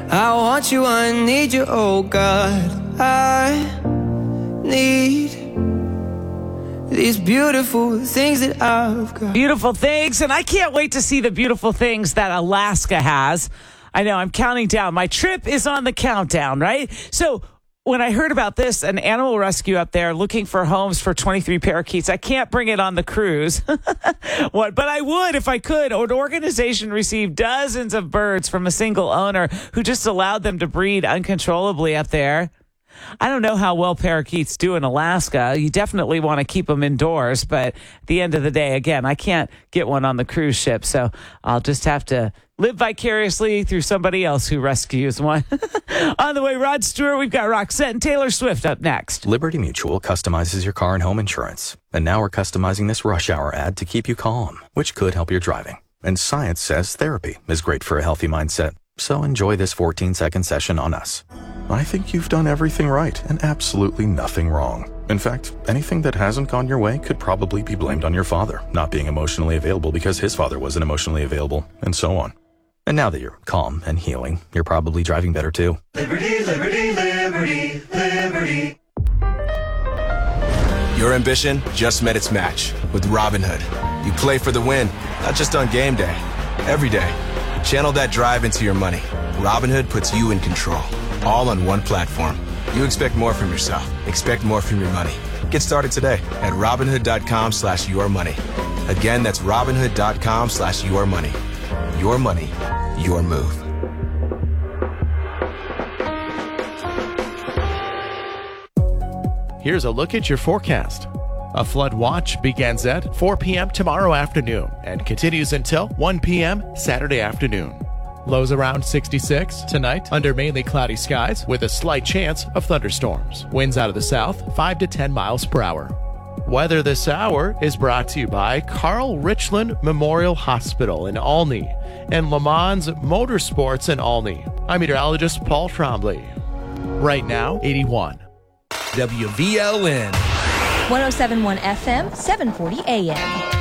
I want you, I need you, oh God. I need these beautiful things that I've got. Beautiful things, and I can't wait to see the beautiful things that Alaska has. I know, I'm counting down. My trip is on the countdown, right? So when I heard about this, an animal rescue up there looking for homes for 23 parakeets, I can't bring it on the cruise. But I would if I could. An organization received dozens of birds from a single owner who just allowed them to breed uncontrollably up there. I don't know how well parakeets do in Alaska. You definitely want to keep them indoors. But at the end of the day, again, I can't get one on the cruise ship. So I'll just have to live vicariously through somebody else who rescues one. On the way, Rod Stewart, we've got Roxette and Taylor Swift up next. Liberty Mutual customizes your car and home insurance. And now we're customizing this rush hour ad to keep you calm, which could help your driving. And science says therapy is great for a healthy mindset. So enjoy this 14-second session on us. I think you've done everything right and absolutely nothing wrong. In fact, anything that hasn't gone your way could probably be blamed on your father not being emotionally available because his father wasn't emotionally available, and so on. And now that you're calm and healing, you're probably driving better too. Liberty, liberty, liberty, liberty. Your ambition just met its match with Robinhood. You play for the win, not just on game day, every day. Channel that drive into your money. Robinhood puts you in control, all on one platform. You expect more from yourself. Expect more from your money. Get started today at Robinhood.com/yourmoney. Again, that's Robinhood.com/yourmoney. Your money, your move. Here's a look at your forecast. A flood watch begins at 4 p.m. tomorrow afternoon and continues until 1 p.m. Saturday afternoon. Lows around 66 tonight under mainly cloudy skies with a slight chance of thunderstorms. Winds out of the south 5 to 10 miles per hour. Weather this hour is brought to you by Carl Richland Memorial Hospital in Olney and Le Mans Motorsports in Olney. I'm meteorologist Paul Trombley. Right now, 81. WVLN 107.1 FM, 740 AM.